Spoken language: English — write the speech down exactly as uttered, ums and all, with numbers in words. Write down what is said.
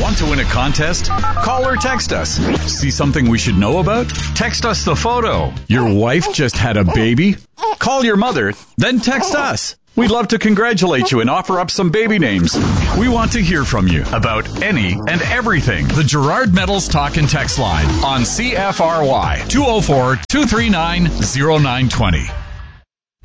Want to win a contest? Call or text us. See something we should know about? Text us the photo. Your wife just had a baby? Call your mother, then text us. We'd love to congratulate you and offer up some baby names. We want to hear from you about any and everything. The Gerard Metals Talk and Text line on C F R Y two oh four, two three nine, oh nine two oh.